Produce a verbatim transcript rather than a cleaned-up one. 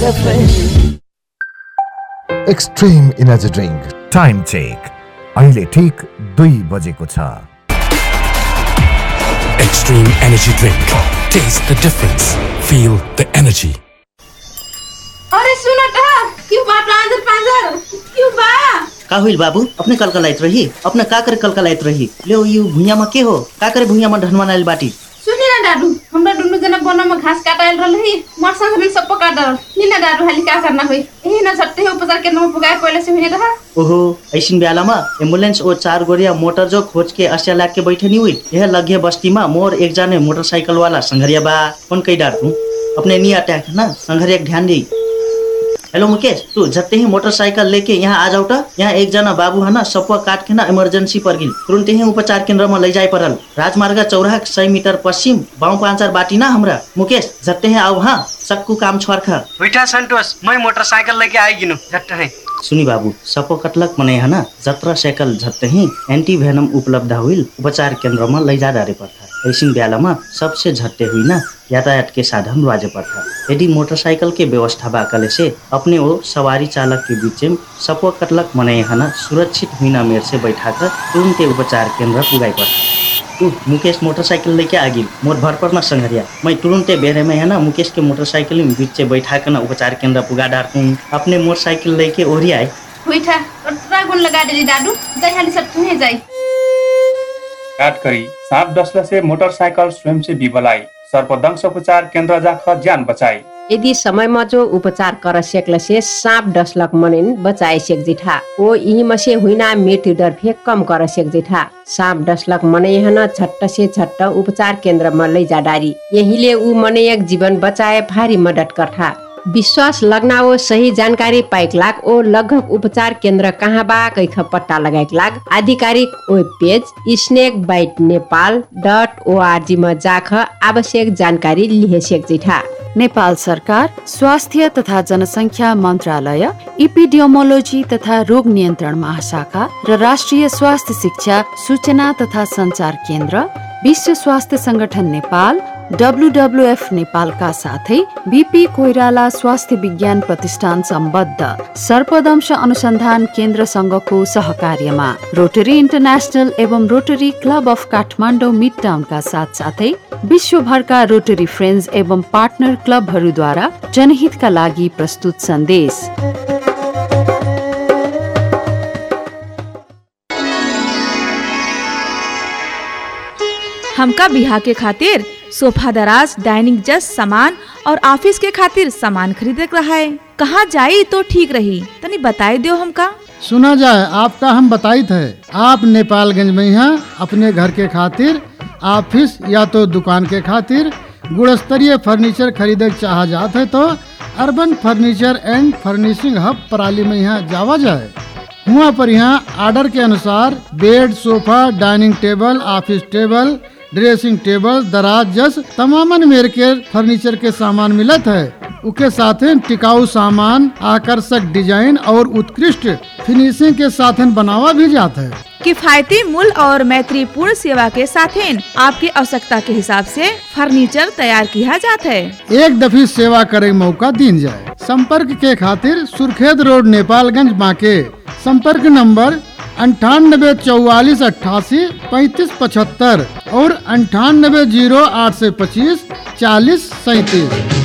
Extreme energy drink time check अहिले ठीक दुई बजेको छ। Extreme energy drink. Taste the difference. Feel the energy. अरे सुनो टा, क्यों बात अंदर पांजर? क्यों बा? का हुई बाबू? अपने कलकलाइत रही, अपने का करे कलकलाइत रही। ले यू भुइया में के हो? का करे भुइया में ढनमनाइल बाटी? सुनी ना दादू, हमरा दुनु जना बन में घास काटाइल रही, मरसा हमें सब पका डाल। नी ना दादू हाली का करना होई? एही ना सट्टे उपचार के नम पुगाए पहले से हुने रहा। ओहो, ऐसिन बेला में एम्बुलेंस और चार गोरिया मोटर जो खोज के अस्या लाग के बैठे नहीं हुई। यह लगे बस्ती में मोर एक जाने मोटरसाइकिल वाला संघरिया बा, कौन कई डार हूँ? अपने नहीं अटैक ना, संघरिया ध्यान दी। हेलो मुकेश, तू जत्ते ही मोटरसाइकिल लेके यहाँ आ जाऊ टा। यहाँ एक जना बाबू है ना सपुआ काट के ना इमरजेंसी पर गिल, तुरंत ही उपचार केंद्र में ले जाए परल। राजमार्ग चौराहा सौ मीटर पश्चिम बाऊ पांचर बाटी ना हमरा। मुकेश जत्ते ही आओ, हाँ सक्कू काम छोरखा बेटा संतोष, मैं मोटरसाइकिल लेके आई गिनु जत्ते है। सुनी बाबू, सपो कटलक मने है ना जत्रा साइकिल झत्ते ही एंटी वेनम उपलब्ध हुई उपचार केंद्र में ले जा डारे पड़ता। ऐसी बेला में सबसे झट्टे हुई ना यातायात के साधन राजे पड़ता। यदि मोटरसाइकिल के व्यवस्था बाकले से अपने वो सवारी चालक के बीच में सपो कटलक मने है ना सुरक्षित हुई ना मेर से बैठा कर तुरंत उपचार केंद्र पुगाई पड़ता। तू मुकेश मोटरसाइकिल लेके आ गिल, मोर भर पर ना संघरिया। मैं तुरंते बेरे में है ना मुकेश के मोटरसाइकिल में बीच से बैठा कर ना उपचार केंद्र पुगा डार हूँ। अपने मोटरसाइकिल लेके ओरी आए हुईठा और ट्रागुन लगा दे दादू, जाई हाली सब तुहे जाई। काट करी सांप डसले से मोटरसाइकिल स्वयं से बिबलाई सर्पदंश उपचार केंद्र जाकर जान बचाई। यदि समय में जो उपचार कर सकल से सांप डसलक मनिन बचाए सक जिठा ओ यही में से हुईना मृत्यु दर भी कम कर सक जिठा। सांप डसलक मने हन झट्ट से झट्ट उपचार केंद्र में ले जा डारी, यही ले उ मने एक जीवन बचाए भारी मदद करथा। विश्वास लगना ओ सही जानकारी पाइक लाग ओ लगभग उपचार केंद्र कहाँ बा कैख पट्टा लगाइक लाग आधिकारिक web page snake bite Nepal dot ORG में जाख आवश्यक जानकारी लिहे सक जिठा। नेपाल सरकार स्वास्थ्य तथा जनसंख्या मन्त्रालय, इपिडियोमोलोजी तथा रोग नियन्त्रण महाशाखा र राष्ट्रिय स्वास्थ्य शिक्षा सूचना तथा संचार केन्द्र, विश्व स्वास्थ्य संगठन नेपाल, डब्लुडब्लुएफ नेपालका साथै बीपी कोइराला स्वास्थ्य विज्ञान प्रतिष्ठान सम्बद्ध सर्पदंश अनुसन्धान केन्द्र संघको सहकार्यमा रोटरी इन्टरनेशनल एवं rotary club of Kathmandu mid टाउनका साथ साथै विश्वभरका रोटरी फ्रेन्ड्स एवं पार्टनर क्लबहरूद्वारा जनहितका लागि प्रस्तुत सन्देश। हमका बिहा के खातिर सोफा दराज डाइनिंग जस्ट सामान और ऑफिस के खातिर सामान खरीदे रहा है। कहाँ जाई तो ठीक रही, तनी बताई दो हमका। सुना जाए आपका हम बताई थे, आप नेपालगंज में यहाँ अपने घर के खातिर ऑफिस या तो दुकान के खातिर गुणस्तरीय फर्नीचर खरीदे चाह जाते है तो urban furniture and furnishing hub पराली में यहाँ जावा जाए। वहाँ पर यहाँ ऑर्डर के अनुसार bed, sofa, dining table, office table, dressing table, दराज जस तमामन मेर के फर्नीचर के सामान मिलत है। उसके साथ टिकाऊ सामान, आकर्षक डिजाइन और उत्कृष्ट फिनिशिंग के साथ बनावा भी जाता है। किफायती मूल्य और मैत्रीपूर्ण सेवा के साथ आपकी आवश्यकता के हिसाब से फर्नीचर तैयार किया जाता है। एक दफी सेवा करे मौका दीन जाए। संपर्क के खातिर सुर्खेत रोड नेपालगंज बांके संपर्क नंबर अंठानबे चौवालीस अट्ठासी पैंतीस पचहत्तर और अंठानबे जीरो आठ सौ पच्चीस चालीस सैंतीस।